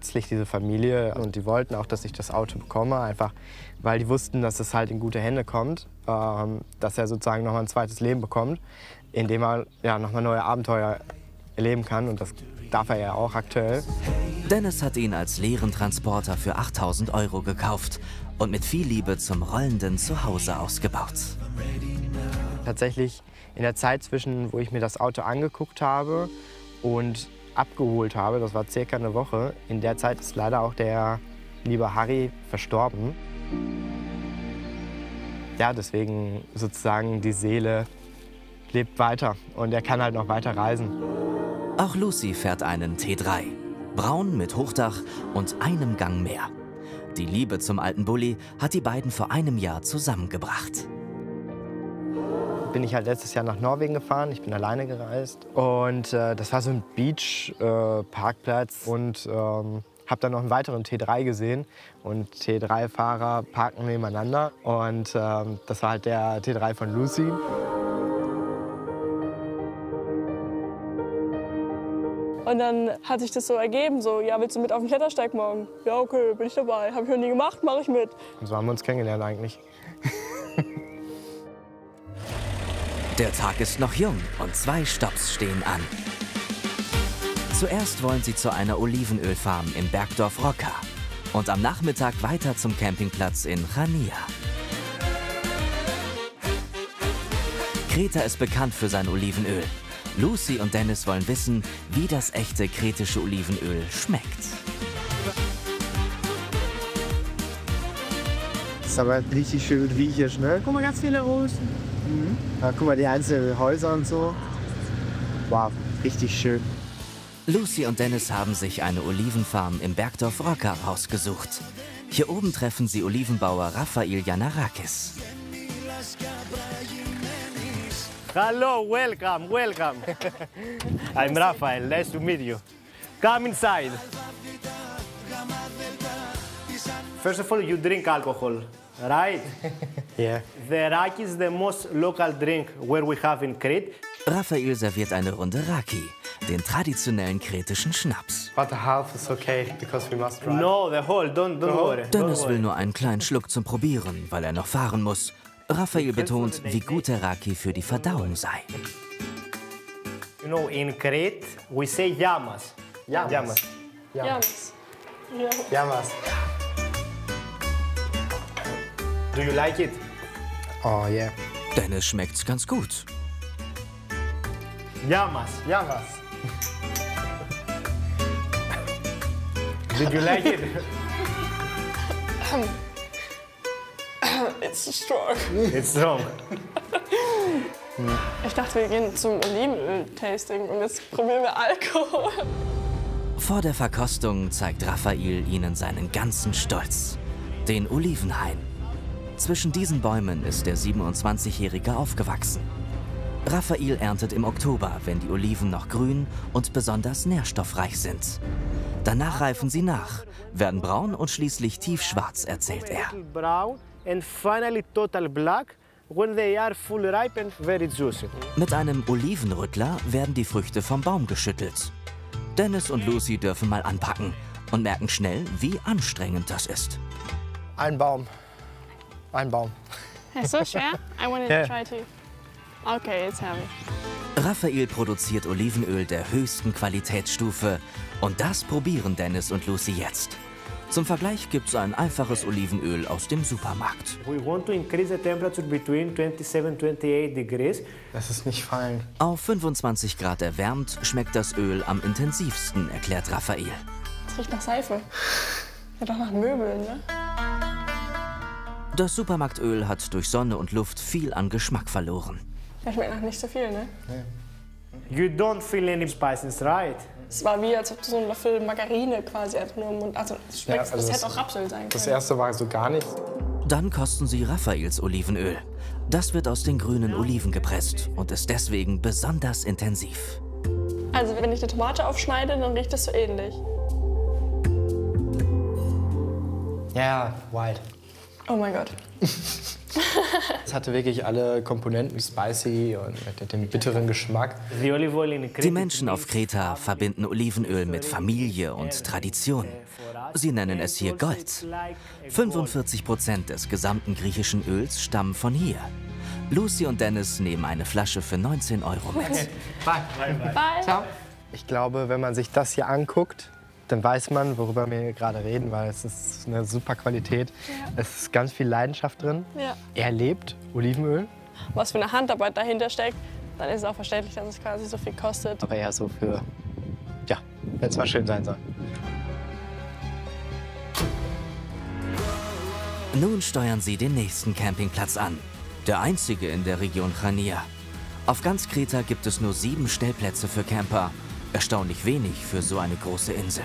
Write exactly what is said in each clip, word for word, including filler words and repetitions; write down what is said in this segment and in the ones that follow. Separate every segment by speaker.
Speaker 1: herzlich, diese Familie. Und die wollten auch, dass ich das Auto bekomme, einfach weil die wussten, dass es halt in gute Hände kommt, ähm, dass er sozusagen noch mal ein zweites Leben bekommt, in dem er ja, noch mal neue Abenteuer erleben kann. Und das darf er ja auch aktuell.
Speaker 2: Dennis hat ihn als leeren Transporter für achttausend Euro gekauft und mit viel Liebe zum rollenden Zuhause ausgebaut.
Speaker 1: Tatsächlich in der Zeit zwischen, wo ich mir das Auto angeguckt habe und abgeholt habe, das war circa eine Woche, in der Zeit ist leider auch der liebe Harry verstorben. Ja, deswegen sozusagen die Seele lebt weiter und er kann halt noch weiter reisen.
Speaker 2: Auch Lucy fährt einen T drei. Braun mit Hochdach und einem Gang mehr. Die Liebe zum alten Bulli hat die beiden vor einem Jahr zusammengebracht.
Speaker 1: Bin ich halt letztes Jahr nach Norwegen gefahren, ich bin alleine gereist. Und äh, das war so ein Beach-Parkplatz äh, und ähm, habe dann noch einen weiteren T drei gesehen. Und T drei Fahrer parken nebeneinander und ähm, das war halt der T drei von Lucy.
Speaker 3: Und dann hat sich das so ergeben, so, ja, willst du mit auf den Klettersteig morgen? Ja, okay, bin ich dabei. Habe ich noch nie gemacht, mache ich mit.
Speaker 1: Und so haben wir uns kennengelernt eigentlich.
Speaker 2: Der Tag ist noch jung und zwei Stopps stehen an. Zuerst wollen sie zu einer Olivenölfarm im Bergdorf Rocca und am Nachmittag weiter zum Campingplatz in Chania. Kreta ist bekannt für sein Olivenöl. Lucy und Dennis wollen wissen, wie das echte kretische Olivenöl schmeckt.
Speaker 4: Das ist aber richtig schön riechig, ne?
Speaker 3: Guck mal, ganz viele Rosen.
Speaker 4: Mhm. Ja, guck mal, die einzelnen Häuser und so. Wow, richtig schön.
Speaker 2: Lucy und Dennis haben sich eine Olivenfarm im Bergdorf Rocca rausgesucht. Hier oben treffen sie Olivenbauer Raphael Yanarakis.
Speaker 5: Hello, welcome, welcome. I'm Raphael, nice to meet you. Come inside. First of all, you drink alcohol, right?
Speaker 1: Yeah.
Speaker 5: The raki is the most local drink where we have in Crete.
Speaker 2: Raphael serviert eine Runde Raki, den traditionellen kretischen Schnaps.
Speaker 1: But the half is okay, because we must drive.
Speaker 5: No, the whole, don't, don't worry.
Speaker 2: Dennis
Speaker 5: don't
Speaker 2: will
Speaker 5: worry.
Speaker 2: nur einen kleinen Schluck zum Probieren, weil er noch fahren muss. Raphael betont, wie gut der Raki für die Verdauung sei.
Speaker 5: You know, in Crete, we say yamas.
Speaker 1: Yamas.
Speaker 5: Yamas.
Speaker 3: Jamas. Ja.
Speaker 1: Yamas.
Speaker 5: Do you like it?
Speaker 1: Oh yeah.
Speaker 2: Dennis schmeckt's ganz gut.
Speaker 5: Yamas.
Speaker 1: Yamas.
Speaker 5: Did you like it?
Speaker 3: It's strong.
Speaker 5: It's strong.
Speaker 3: Ich dachte, wir gehen zum Olivenöl-Tasting und jetzt probieren wir Alkohol.
Speaker 2: Vor der Verkostung zeigt Raphael ihnen seinen ganzen Stolz. Den Olivenhain. Zwischen diesen Bäumen ist der siebenundzwanzigjährige aufgewachsen. Raphael erntet im Oktober, wenn die Oliven noch grün und besonders nährstoffreich sind. Danach reifen sie nach, werden braun und schließlich tiefschwarz, erzählt er.
Speaker 5: Brown and finally total black when they are full ripe and very juicy.
Speaker 2: Mit einem Olivenrüttler werden die Früchte vom Baum geschüttelt. Dennis und Lucy dürfen mal anpacken und merken schnell, wie anstrengend das ist.
Speaker 1: Ein Baum. Ein Baum.
Speaker 3: Ist so schwer? I wanted
Speaker 1: Yeah.
Speaker 3: to try too. Okay, it's heavy.
Speaker 2: Raphael produziert Olivenöl der höchsten Qualitätsstufe und das probieren Dennis und Lucy jetzt. Zum Vergleich gibt's ein einfaches Olivenöl aus dem Supermarkt.
Speaker 5: We want to increase the temperature between twenty-seven and twenty-eight degrees.
Speaker 1: Das ist nicht fein.
Speaker 2: Auf fünfundzwanzig Grad erwärmt schmeckt das Öl am intensivsten, erklärt Raphael.
Speaker 3: Es riecht nach Seife. Ja, doch nach Möbeln, ne?
Speaker 2: Das Supermarktöl hat durch Sonne und Luft viel an Geschmack verloren.
Speaker 3: Das schmeckt nach nicht so viel, ne?
Speaker 5: You don't feel any spices, right?
Speaker 3: Es war wie, als ob du so einen Löffel Margarine quasi einfach nur im Mund... Also, es schmeckt,
Speaker 1: Ja, also
Speaker 3: das
Speaker 1: das-
Speaker 3: hätte auch Rapsöl sein können.
Speaker 1: Das erste war so gar nichts.
Speaker 2: Dann kosten sie Raphaels Olivenöl. Das wird aus den grünen Oliven gepresst und ist deswegen besonders intensiv.
Speaker 3: Also, wenn ich eine Tomate aufschneide, dann riecht das so ähnlich.
Speaker 1: Ja, wild.
Speaker 3: Oh mein Gott.
Speaker 1: Es hatte wirklich alle Komponenten, spicy und mit dem bitteren Geschmack.
Speaker 2: Die Menschen auf Kreta verbinden Olivenöl mit Familie und Tradition. Sie nennen es hier Gold. fünfundvierzig Prozent des gesamten griechischen Öls stammen von hier. Lucy und Dennis nehmen eine Flasche für neunzehn Euro mit.
Speaker 1: Bye. Bye. Bye. Ciao. Ich glaube, wenn man sich das hier anguckt, dann weiß man, worüber wir gerade reden, weil es ist eine super Qualität. Ja. Es ist ganz viel Leidenschaft drin. Ja. Er lebt Olivenöl.
Speaker 3: Was für eine Handarbeit dahinter steckt, dann ist es auch verständlich, dass es quasi so viel kostet.
Speaker 1: Aber eher so für, ja, wenn es mal schön sein soll.
Speaker 2: Nun steuern sie den nächsten Campingplatz an. Der einzige in der Region Chania. Auf ganz Kreta gibt es nur sieben Stellplätze für Camper. Erstaunlich wenig für so eine große Insel.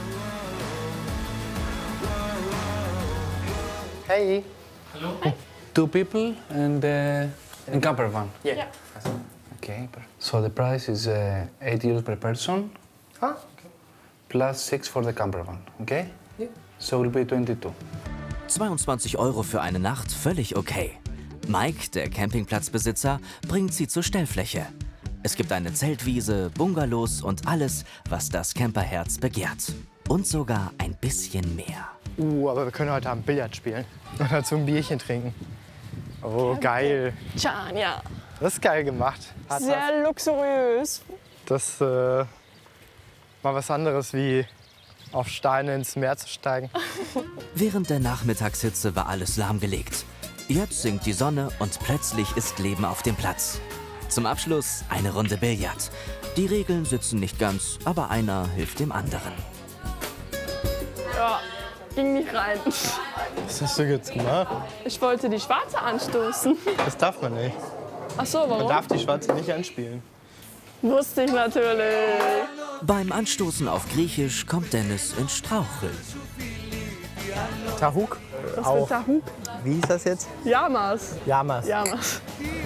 Speaker 1: Hey.
Speaker 6: Hello. Hi. Two people and uh, a camper van.
Speaker 1: Yeah. yeah.
Speaker 6: Okay. So the price is uh, eight euros per person.
Speaker 1: Ah. Okay.
Speaker 6: Plus six for the camper van. Okay. Yeah. So we'll pay twenty-two.
Speaker 2: zweiundzwanzig Euro für eine Nacht, völlig okay. Mike, der Campingplatzbesitzer, bringt sie zur Stellfläche. Es gibt eine Zeltwiese, Bungalows und alles, was das Camperherz begehrt. Und sogar ein bisschen mehr.
Speaker 1: Uh, aber wir können heute Abend Billard spielen und dazu ein Bierchen trinken. Oh, geil.
Speaker 3: Chania.
Speaker 1: Das ist geil gemacht.
Speaker 3: Hat Sehr was. luxuriös.
Speaker 1: Das ist äh, mal was anderes, wie auf Steine ins Meer zu steigen.
Speaker 2: Während der Nachmittagshitze war alles lahmgelegt. Jetzt sinkt die Sonne und plötzlich ist Leben auf dem Platz. Zum Abschluss eine Runde Billard. Die Regeln sitzen nicht ganz, aber einer hilft dem anderen.
Speaker 3: Ja, ging nicht rein.
Speaker 1: Was hast du jetzt gemacht?
Speaker 3: Ich wollte die Schwarze anstoßen.
Speaker 1: Das darf man nicht.
Speaker 3: Ach so, warum?
Speaker 1: Man darf die Schwarze nicht anspielen.
Speaker 3: Wusste ich natürlich.
Speaker 2: Beim Anstoßen auf Griechisch kommt Dennis ins Straucheln.
Speaker 1: Tahuk?
Speaker 3: Was für Tahuk?
Speaker 1: Wie hieß das jetzt?
Speaker 3: Yamas.
Speaker 1: Yamas.
Speaker 3: Yamas.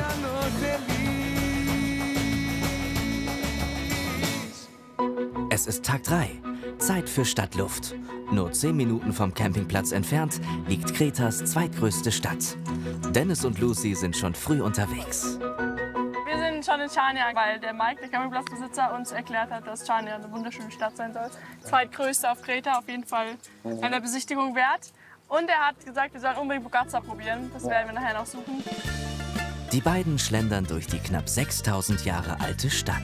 Speaker 2: Es ist Tag drei. Zeit für Stadtluft. Nur zehn Minuten vom Campingplatz entfernt liegt Kretas zweitgrößte Stadt. Dennis und Lucy sind schon früh unterwegs.
Speaker 3: Wir sind schon in Chania, weil der Mike, der Campingplatzbesitzer, uns erklärt hat, dass Chania eine wunderschöne Stadt sein soll. Zweitgrößte auf Kreta, auf jeden Fall eine Besichtigung wert. Und er hat gesagt, wir sollen unbedingt Bugazza probieren. Das werden wir nachher noch suchen.
Speaker 2: Die beiden schlendern durch die knapp sechstausend Jahre alte Stadt.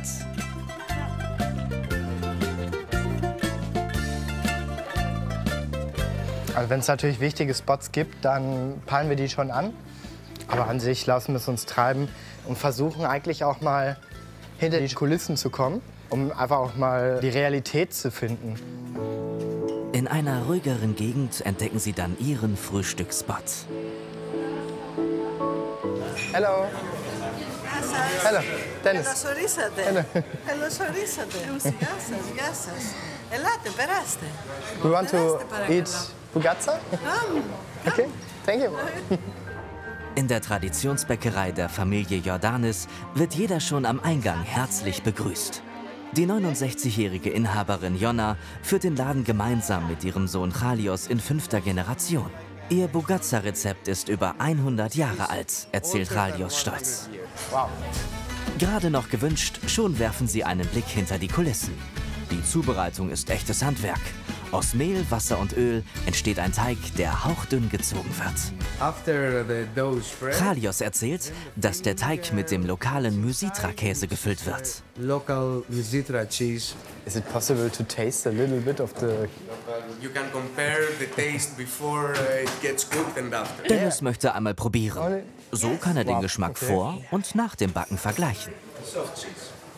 Speaker 1: Also wenn es natürlich wichtige Spots gibt, dann peilen wir die schon an. Aber an sich lassen wir es uns treiben und versuchen eigentlich auch mal hinter die Kulissen zu kommen, um einfach auch mal die Realität zu finden.
Speaker 2: In einer ruhigeren Gegend entdecken sie dann ihren Frühstücksspot.
Speaker 1: Hello. Hello, Dennis.
Speaker 7: Καλώς ορίσατε. Καλώς ορίσατε. Γεια σας, γεια σας. Ελάτε, περάστε.
Speaker 1: We want to eat Bugazza? Okay, thank you.
Speaker 2: In der Traditionsbäckerei der Familie Jordanis wird jeder schon am Eingang herzlich begrüßt. Die neunundsechzigjährige Inhaberin Jonna führt den Laden gemeinsam mit ihrem Sohn Chalios in fünfter Generation. Ihr Bugazza-Rezept ist über hundert Jahre alt, erzählt Chalios stolz.
Speaker 1: Wow.
Speaker 2: Gerade noch gewünscht, schon werfen sie einen Blick hinter die Kulissen. Die Zubereitung ist echtes Handwerk. Aus Mehl, Wasser und Öl entsteht ein Teig, der hauchdünn gezogen wird. Chalios erzählt, dass der Teig mit dem lokalen Mysitra-Käse gefüllt wird.
Speaker 8: Local Mysitra cheese.
Speaker 1: Is it possible to taste a little bit of the...
Speaker 8: You can compare the taste before it gets cooked and after.
Speaker 2: Dennis möchte einmal probieren. So kann er den Geschmack vor und nach dem Backen vergleichen.
Speaker 8: Soft cheese.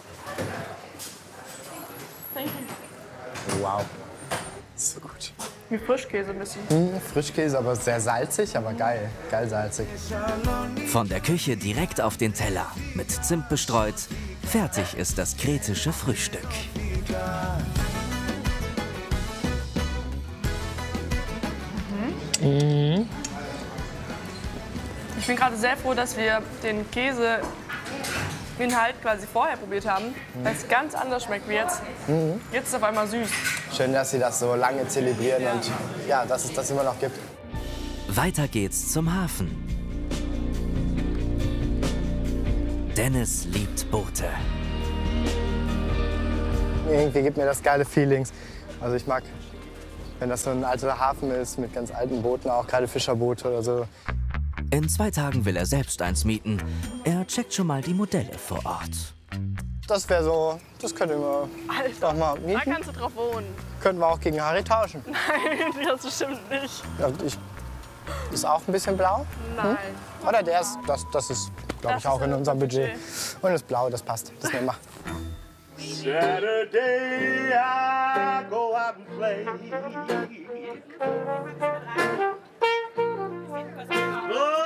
Speaker 3: Thank you.
Speaker 1: Wow. So gut.
Speaker 3: Wie Frischkäse ein bisschen.
Speaker 1: Mmh, Frischkäse, aber sehr salzig, aber geil. Geil salzig.
Speaker 2: Von der Küche direkt auf den Teller, mit Zimt bestreut. Fertig ist das kretische Frühstück.
Speaker 3: Mhm. Ich bin gerade sehr froh, dass wir den Käse Inhalt quasi vorher probiert haben, weil es ganz anders schmeckt wie jetzt. Mhm. Jetzt ist es auf einmal süß.
Speaker 1: Schön, dass Sie das so lange zelebrieren ja. und ja, dass es das immer noch gibt.
Speaker 2: Weiter geht's zum Hafen. Dennis liebt Boote.
Speaker 1: Irgendwie gibt mir das geile Feelings. Also ich mag, wenn das so ein alter Hafen ist mit ganz alten Booten, auch gerade Fischerboote oder so.
Speaker 2: In zwei Tagen will er selbst eins mieten. Er checkt schon mal die Modelle vor Ort.
Speaker 1: Das wäre so, das könnten wir
Speaker 3: Alter,
Speaker 1: doch mal
Speaker 3: da
Speaker 1: mieten.
Speaker 3: kannst du drauf wohnen.
Speaker 1: Könnten wir auch gegen Harry tauschen.
Speaker 3: Nein, das bestimmt nicht.
Speaker 1: Ja, ich, ist auch ein bisschen blau.
Speaker 3: Nein.
Speaker 1: Hm? Oder der ist, das, das ist, glaube ich,
Speaker 3: Das
Speaker 1: auch
Speaker 3: ist
Speaker 1: in
Speaker 3: in
Speaker 1: unserem
Speaker 3: unserem
Speaker 1: Budget. Und das Blau, das passt. Das nehmen wir.
Speaker 5: Saturday I go out and play.